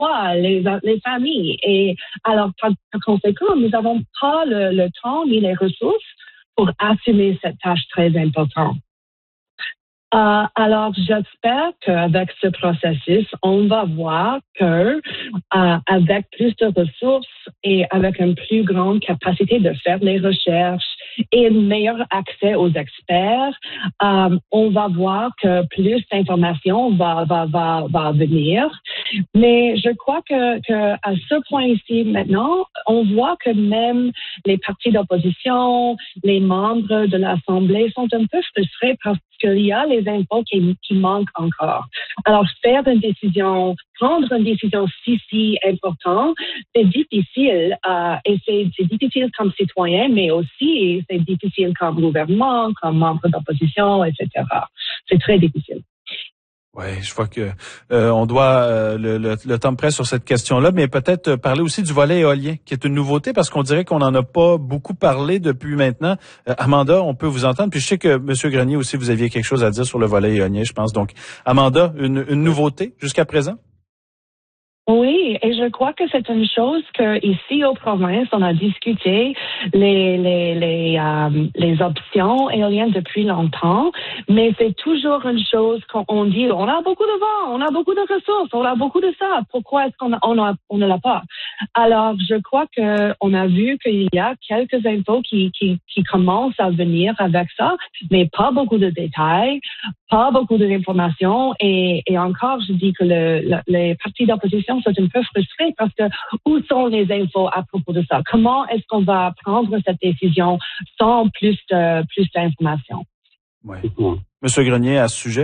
l'emploi, les familles. Et alors, par conséquent, nous n'avons pas le temps ni les ressources pour assumer cette tâche très importante. Alors, j'espère qu'avec ce processus, on va voir que avec plus de ressources et avec une plus grande capacité de faire les recherches et un meilleur accès aux experts, on va voir que plus d'informations va venir. Mais je crois que à ce point ici maintenant, on voit que même les partis d'opposition, les membres de l'Assemblée sont un peu frustrés parce qu'il y a les infos qui manquent encore. Alors, prendre une décision si importante, c'est difficile. Et c'est difficile comme citoyen, mais aussi c'est difficile comme gouvernement, comme membre d'opposition, etc. C'est très difficile. Oui, je vois que on doit le temps me presse sur cette question-là, mais peut-être parler aussi du volet éolien, qui est une nouveauté parce qu'on dirait qu'on n'en a pas beaucoup parlé depuis maintenant. Amanda, on peut vous entendre. Puis je sais que M. Grenier aussi, vous aviez quelque chose à dire sur le volet éolien, je pense. Donc, Amanda, une nouveauté jusqu'à présent? Oui, et je crois que c'est une chose que ici aux provinces, on a discuté les options éoliennes depuis longtemps, mais c'est toujours une chose qu'on dit, on a beaucoup de vent, on a beaucoup de ressources, on a beaucoup de ça, pourquoi est-ce qu'on ne l'a pas? Alors, je crois que on a vu qu'il y a quelques infos qui commencent à venir avec ça, mais pas beaucoup de détails, pas beaucoup d'informations, et encore, je dis que les partis d'opposition sont un peu frustrés parce que où sont les infos à propos de ça? Comment est-ce qu'on va prendre cette décision sans plus d'informations? Oui. Monsieur Grenier, à ce sujet?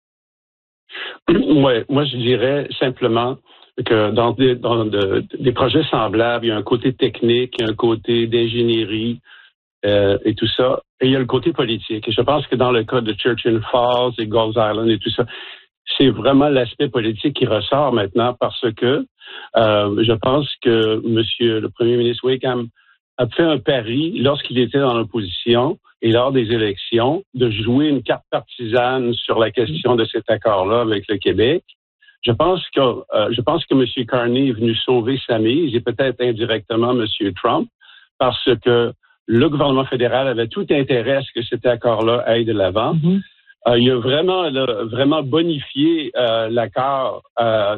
Oui, moi je dirais simplement que dans des projets semblables, il y a un côté technique, il y a un côté d'ingénierie et tout ça, et il y a le côté politique. Et je pense que dans le cas de Churchill Falls et Gulls Island et tout ça, c'est vraiment l'aspect politique qui ressort maintenant parce que je pense que le Premier ministre Wakeham a fait un pari lorsqu'il était dans l'opposition et lors des élections de jouer une carte partisane sur la question de cet accord-là avec le Québec. Je pense que M. Carney est venu sauver sa mise et peut-être indirectement M. Trump parce que le gouvernement fédéral avait tout intérêt à ce que cet accord-là aille de l'avant. Mm-hmm. Il a vraiment bonifié l'accord à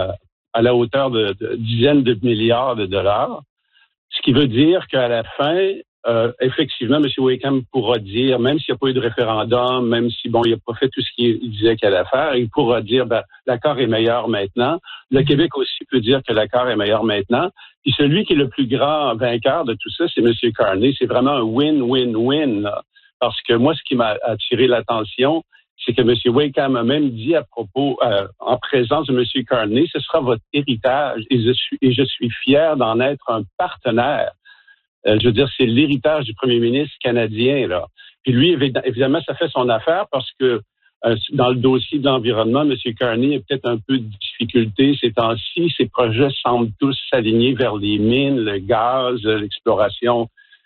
la hauteur de dizaines de milliards de dollars, ce qui veut dire qu'à la fin, effectivement, M. Wakeham pourra dire, même s'il n'y a pas eu de référendum, même si, il n'a pas fait tout ce qu'il disait qu'il allait faire, il pourra dire, l'accord est meilleur maintenant. Le Québec aussi peut dire que l'accord est meilleur maintenant. Puis celui qui est le plus grand vainqueur de tout ça, c'est M. Carney. C'est vraiment un win-win-win, là. Parce que moi, ce qui m'a attiré l'attention, c'est que M. Wakeham a même dit à propos, en présence de M. Carney, ce sera votre héritage et je suis fier d'en être un partenaire. Je veux dire, c'est l'héritage du premier ministre canadien, là. Puis lui, évidemment, ça fait son affaire parce que dans le dossier de l'environnement, M. Carney a peut-être un peu de difficulté ces temps-ci. Ses projets semblent tous s'aligner vers les mines, le gaz, l'exploration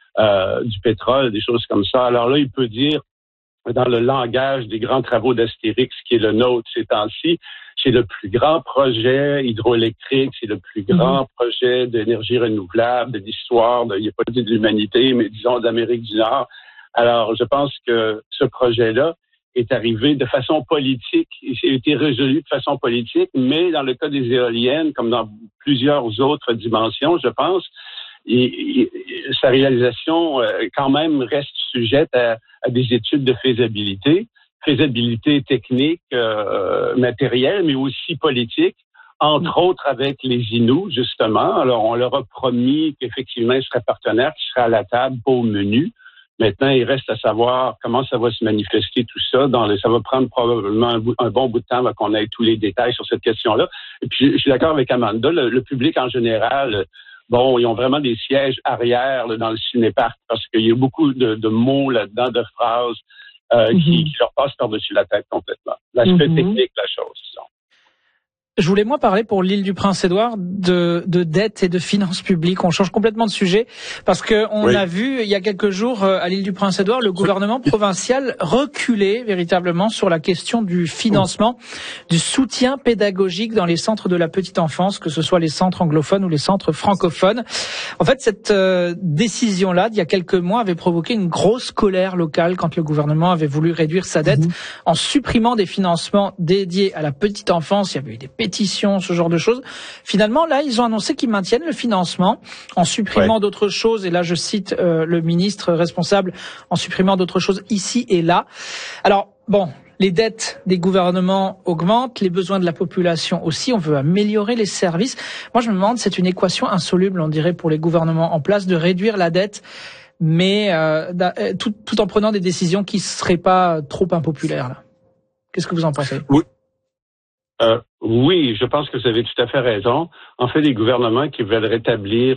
du pétrole, des choses comme ça. Alors là, il peut dire, dans le langage des grands travaux d'Astérix, qui est le nôtre ces temps-ci, c'est le plus grand projet hydroélectrique, c'est le plus grand projet d'énergie renouvelable de l'histoire, il n'y a pas dit de l'humanité, mais disons d'Amérique du Nord. Alors, je pense que ce projet-là est arrivé de façon politique, il a été résolu de façon politique, mais dans le cas des éoliennes, comme dans plusieurs autres dimensions, je pense, sa réalisation quand même reste sujette à des études de faisabilité technique, matérielle, mais aussi politique, entre autres avec les Inuits, justement. Alors, on leur a promis qu'effectivement, ils seraient partenaires, qu'ils seraient à la table, pas au menu. Maintenant, il reste à savoir comment ça va se manifester, tout ça. Ça va prendre probablement un bon bout de temps avant qu'on ait tous les détails sur cette question-là. Et puis, je suis d'accord avec Amanda, le public en général, ils ont vraiment des sièges arrière là, dans le cinéparc parce qu'il y a beaucoup de mots là-dedans, de phrases qui leur passent par-dessus la tête complètement. L'aspect technique de la chose, disons. Je voulais parler pour l'île du Prince-Édouard de dette et de finances publiques. On change complètement de sujet parce que on a vu il y a quelques jours à l'île du Prince-Édouard le gouvernement provincial reculer véritablement sur la question du financement du soutien pédagogique dans les centres de la petite enfance, que ce soit les centres anglophones ou les centres francophones. En fait, cette décision-là d'il y a quelques mois avait provoqué une grosse colère locale quand le gouvernement avait voulu réduire sa dette en supprimant des financements dédiés à la petite enfance. Il y avait eu des pétitions, ce genre de choses. Finalement, là, ils ont annoncé qu'ils maintiennent le financement en supprimant d'autres choses. Et là, je cite le ministre responsable, en supprimant d'autres choses ici et là. Alors, bon, les dettes des gouvernements augmentent, les besoins de la population aussi. On veut améliorer les services. Moi, je me demande, c'est une équation insoluble, on dirait, pour les gouvernements en place, de réduire la dette, mais tout en prenant des décisions qui ne seraient pas trop impopulaires, là. Qu'est-ce que vous en pensez? Oui, je pense que vous avez tout à fait raison. En fait, les gouvernements qui veulent rétablir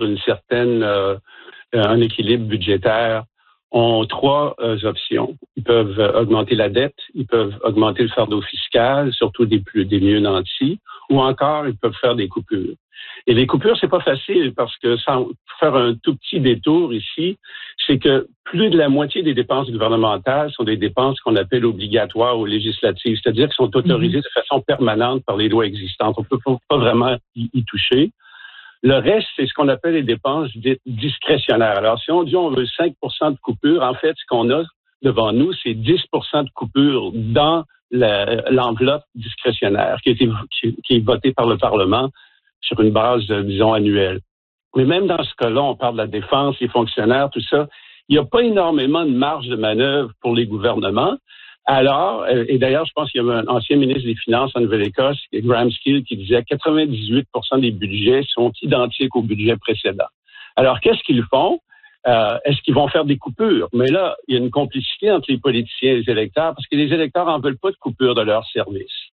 un équilibre budgétaire ont trois options. Ils peuvent augmenter la dette, ils peuvent augmenter le fardeau fiscal, surtout des mieux nantis, ou encore ils peuvent faire des coupures. Et les coupures, c'est pas facile parce que sans faire un tout petit détour ici, c'est que plus de la moitié des dépenses gouvernementales sont des dépenses qu'on appelle obligatoires ou législatives, c'est-à-dire qu'elles sont autorisées de façon permanente par les lois existantes. On peut pas vraiment y toucher. Le reste, c'est ce qu'on appelle les dépenses dites discrétionnaires. Alors, si on dit on veut 5 de coupure, en fait, ce qu'on a devant nous, c'est 10 de coupure dans l'enveloppe discrétionnaire qui est votée par le Parlement sur une base, disons, annuelle. Mais même dans ce cas-là, on parle de la défense, les fonctionnaires, tout ça, il n'y a pas énormément de marge de manœuvre pour les gouvernements. Alors, et d'ailleurs, je pense qu'il y avait un ancien ministre des Finances en Nouvelle-Écosse, Graham Skeel, qui disait que 98 des budgets sont identiques au budget précédent. Alors, qu'est-ce qu'ils font? Est-ce qu'ils vont faire des coupures? Mais là, il y a une complicité entre les politiciens et les électeurs parce que les électeurs n'en veulent pas de coupures de leurs services.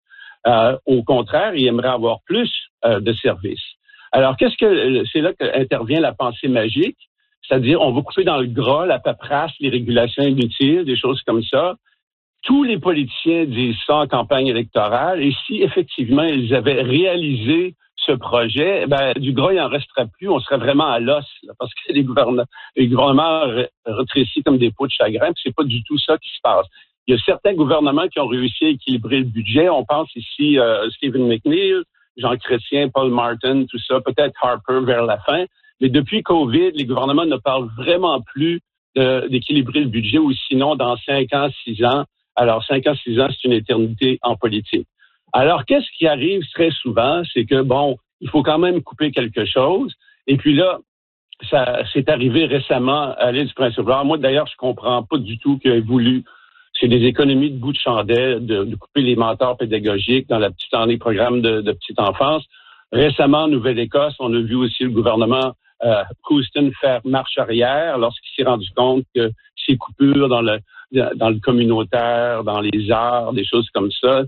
Au contraire, ils aimeraient avoir plus de services. Alors, c'est là qu'intervient la pensée magique, c'est-à-dire on va couper dans le gras la paperasse, les régulations inutiles, des choses comme ça. Tous les politiciens disent ça en campagne électorale, et si effectivement ils avaient réalisé ce projet, du gras, il n'en resterait plus, on serait vraiment à l'os, là, parce que les gouvernements rétrécissent comme des pots de chagrin, puis c'est pas du tout ça qui se passe. Il y a certains gouvernements qui ont réussi à équilibrer le budget. On pense ici Stephen McNeil, Jean Chrétien, Paul Martin, tout ça, peut-être Harper vers la fin. Mais depuis COVID, les gouvernements ne parlent vraiment plus d'équilibrer le budget, ou sinon dans 5 ans, 6 ans. Alors, 5 ans, 6 ans, c'est une éternité en politique. Alors, qu'est-ce qui arrive très souvent? C'est que, il faut quand même couper quelque chose. Et puis là, ça c'est arrivé récemment à l'île du Prince-Édouard. Moi, d'ailleurs, je comprends pas du tout qu'il ait voulu. C'est des économies de bout de chandelle de couper les mentors pédagogiques dans dans les programmes de petite enfance. Récemment, en Nouvelle-Écosse, on a vu aussi le gouvernement Houston faire marche arrière lorsqu'il s'est rendu compte que ces coupures dans le communautaire, dans les arts, des choses comme ça,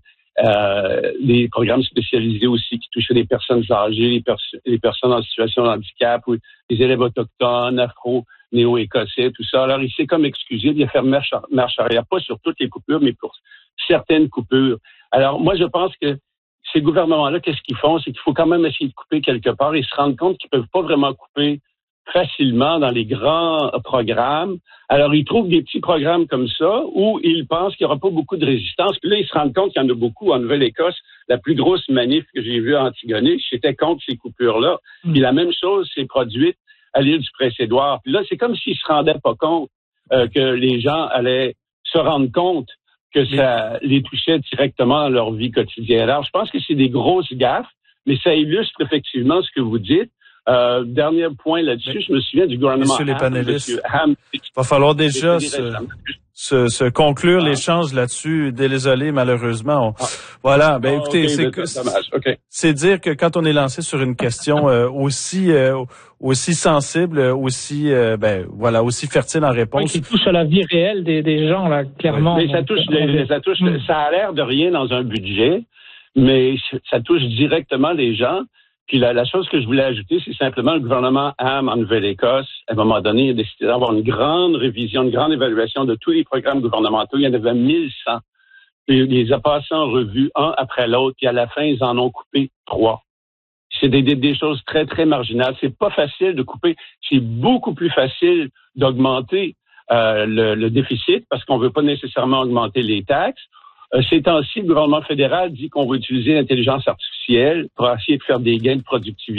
des programmes spécialisés aussi qui touchaient les personnes âgées, les personnes en situation de handicap, ou les élèves autochtones, néo-écossais, tout ça. Alors, il s'est comme excusé, il a fait marche arrière, pas sur toutes les coupures, mais pour certaines coupures. Alors, moi, je pense que ces gouvernements-là, qu'est-ce qu'ils font? C'est qu'il faut quand même essayer de couper quelque part et se rendre compte qu'ils peuvent pas vraiment couper facilement dans les grands programmes. Alors, ils trouvent des petits programmes comme ça où ils pensent qu'il n'y aura pas beaucoup de résistance. Puis là, ils se rendent compte qu'il y en a beaucoup. En Nouvelle-Écosse, la plus grosse manif que j'ai vue à Antigonish, c'était contre ces coupures-là. Puis la même chose s'est produite à l'île du Prince-Édouard. Puis là, c'est comme s'ils se rendaient pas compte que les gens allaient se rendre compte que ça les touchait directement dans leur vie quotidienne. Alors, je pense que c'est des grosses gaffes, mais ça illustre effectivement ce que vous dites. Dernier point là-dessus, je me souviens du gouvernement Ham. Les panélistes, il va falloir déjà se conclure l'échange là-dessus. Désolé, malheureusement. Voilà. Écoutez, c'est dire que quand on est lancé sur une question aussi sensible, aussi fertile en réponse, qui touche à la vie réelle des gens là, clairement. Mais ça touche. Ça a l'air de rien dans un budget, mais ça touche directement les gens. Puis la chose que je voulais ajouter, c'est simplement le gouvernement Ham en Nouvelle-Écosse, à un moment donné, a décidé d'avoir une grande révision, une grande évaluation de tous les programmes gouvernementaux. Il y en avait 1100. Il les a passés en revue un après l'autre, puis à la fin, ils en ont coupé 3. C'est des choses très, très marginales. C'est pas facile de couper. C'est beaucoup plus facile d'augmenter le déficit parce qu'on veut pas nécessairement augmenter les taxes. Ces temps-ci, le gouvernement fédéral dit qu'on va utiliser l'intelligence artificielle pour essayer de faire des gains de productivité.